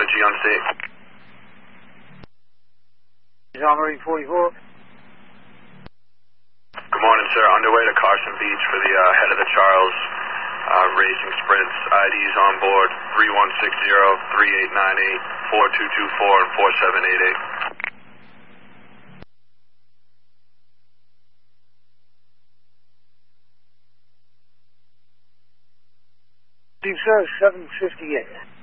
to G on state. John Marine 44. Good morning, sir. Underway to Carson Beach for the head of the Charles Racing Sprints. IDs on board 3160, 3898, 4224, and 4788. Deep Service 758.